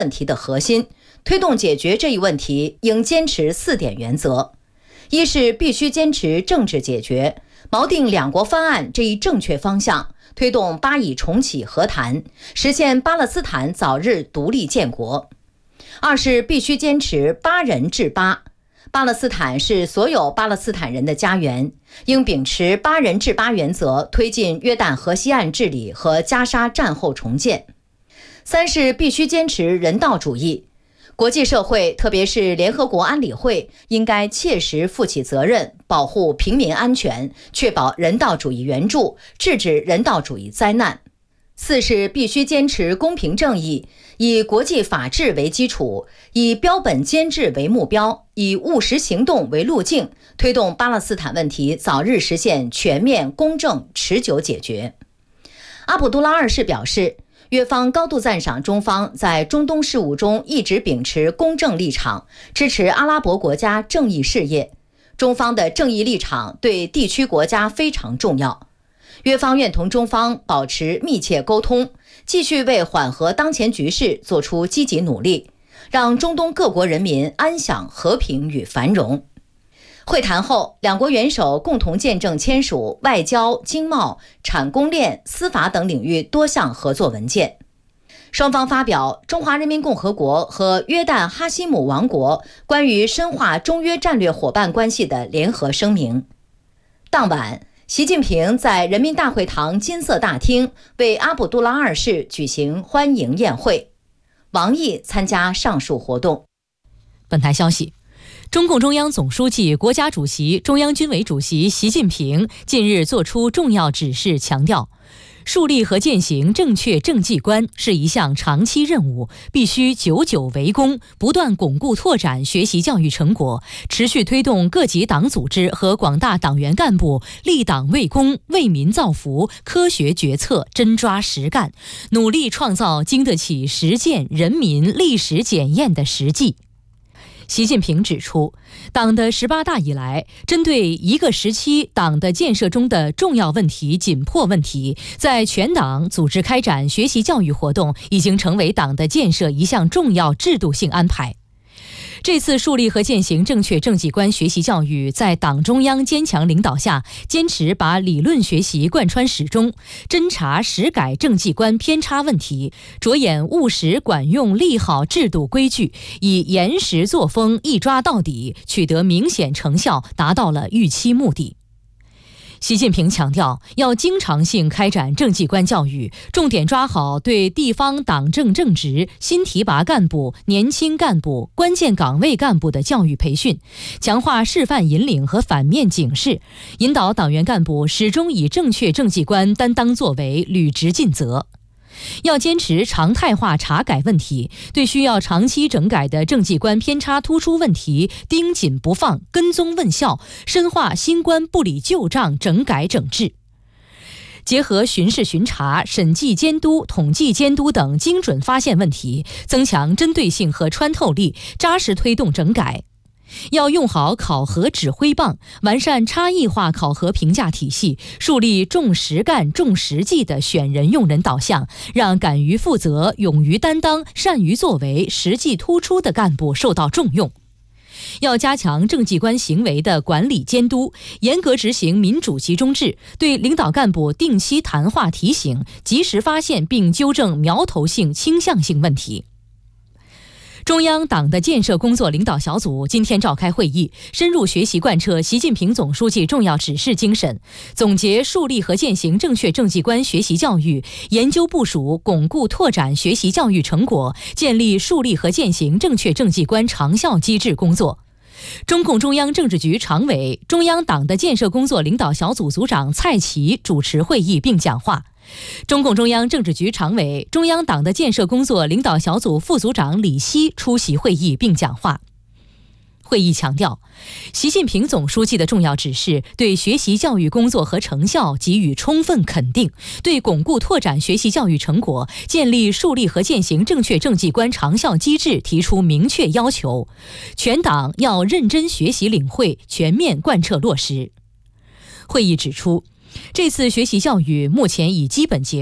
问题的核心，推动解决这一问题应坚持4点原则：一是必须坚持政治解决，锚定两国方案这一正确方向，推动巴以重启和谈，实现巴勒斯坦早日独立建国；二是必须坚持巴人治巴，巴勒斯坦是所有巴勒斯坦人的家园，应秉持巴人治巴原则，推进约旦河西岸治理和加沙战后重建；三是必须坚持人道主义，国际社会，特别是联合国安理会，应该切实负起责任，保护平民安全，确保人道主义援助，制止人道主义灾难。四是必须坚持公平正义，以国际法治为基础，以标本兼治为目标，以务实行动为路径，推动巴勒斯坦问题早日实现全面、公正、持久解决。阿卜杜拉二世表示，越方高度赞赏中方在中东事务中一直秉持公正立场，支持阿拉伯国家正义事业。中方的正义立场对地区国家非常重要。越方愿同中方保持密切沟通，继续为缓和当前局势做出积极努力，让中东各国人民安享和平与繁荣。会谈后，两国元首共同见证签署外交、经贸、产供链、司法等领域多项合作文件。双方发表中华人民共和国和约旦哈希姆王国关于深化中约战略伙伴关系的联合声明。当晚，习近平在人民大会堂金色大厅为阿卜杜拉二世举行欢迎宴会，王毅参加上述活动。 本台消息，中共中央总书记、国家主席、中央军委主席习近平近日作出重要指示，强调树立和践行正确政绩观是一项长期任务，必须久久为功，不断巩固拓展学习教育成果，持续推动各级党组织和广大党员干部立党为公、为民造福，科学决策，真抓实干，努力创造经得起实践、人民历史检验的实际。习近平指出，党的18大以来，针对一个时期党的建设中的重要问题、紧迫问题，在全党组织开展学习教育活动，已经成为党的建设一项重要制度性安排。这次树立和践行正确政绩观学习教育，在党中央坚强领导下，坚持把理论学习贯穿始终，侦查实改政绩观偏差问题，着眼务实管用立好制度规矩，以严实作风一抓到底，取得明显成效，达到了预期目的。习近平强调，要经常性开展政绩观教育，重点抓好对地方党政正职、新提拔干部、年轻干部、关键岗位干部的教育培训，强化示范引领和反面警示，引导党员干部始终以正确政绩观担当作为，履职尽责。要坚持常态化查改问题，对需要长期整改的政绩观偏差突出问题盯紧不放，跟踪问效，深化新观不理旧账整改整治。结合巡视巡查、审计监督、统计监督等精准发现问题，增强针对性和穿透力，扎实推动整改。要用好考核指挥棒，完善差异化考核评价体系，树立重实干、重实际的选人用人导向，让敢于负责、勇于担当、善于作为、实际突出的干部受到重用。要加强政绩观行为的管理监督，严格执行民主集中制，对领导干部定期谈话提醒，及时发现并纠正苗头性、倾向性问题。中央党的建设工作领导小组今天召开会议，深入学习贯彻习近平总书记重要指示精神，总结树立和践行正确政绩观学习教育，研究部署巩固拓展学习教育成果，建立树立和践行正确政绩观长效机制工作。中共中央政治局常委、中央党的建设工作领导小组组长蔡奇主持会议并讲话。中共中央政治局常委、中央党的建设工作领导小组副组长李希出席会议并讲话。会议强调，习近平总书记的重要指示对学习教育工作和成效给予充分肯定，对巩固拓展学习教育成果、建立树立和践行正确政绩观长效机制提出明确要求，全党要认真学习领会，全面贯彻落实。会议指出，这次学习教育目前已基本结束，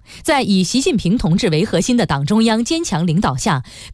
在以习近平同志为核心的党中央坚强领导下，